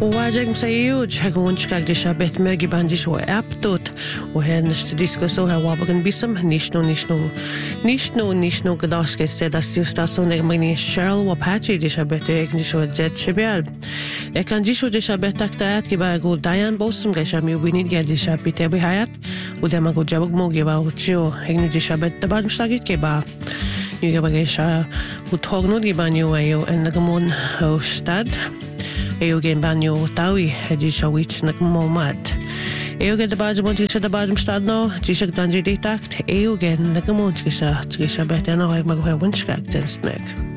وواجهكم سيوج هكون شكاك دي شابت ماجي بانجي شو أبتوت وهنشت ديسكسو هوابغن بيسم نيشنو قداش كيستيدا سيوستاسو نغمغني شيرل وباتشي دي شابت يكني شو جد شبيال لكن دي شو دي شابت تاكتايات كي باقول دايان بوسم غشام يوبيني دي شابت تبي حيات ودما قول جابك موغي باوتشيو هكني دي شابت تباد مشتاقيت كي با يوغي باقيشا وطوغنو دي بانيو ايو انغمون هوشتاد ايو جين بانيو تاوي هدي شاويتش نغمومات ايو جين دباجمون تيشا دباجم شتادنو تيشا دانجي دي تاكت ايو جين نغمون تيشا بهتنا هاي مغوها ونشكاك تنسنك